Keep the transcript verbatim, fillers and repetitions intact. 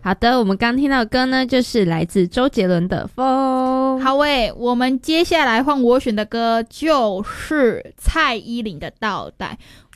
好的，我们刚听到的歌呢，就是来自周杰伦的《风》。 好诶，我们接下来换我选的歌就是蔡依林的《倒带》。